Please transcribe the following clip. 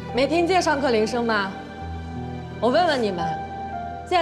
没听见上课铃声吗？我问问你们，